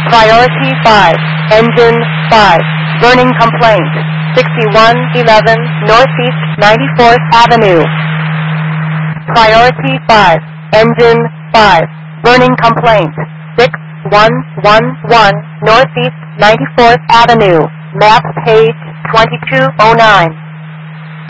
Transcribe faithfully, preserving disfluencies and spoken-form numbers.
Priority five, engine five, burning complaint, sixty-one eleven Northeast ninety-fourth Avenue. Priority five, engine five, burning complaint, six one one one Northeast ninety-fourth Avenue, map page twenty-two oh nine.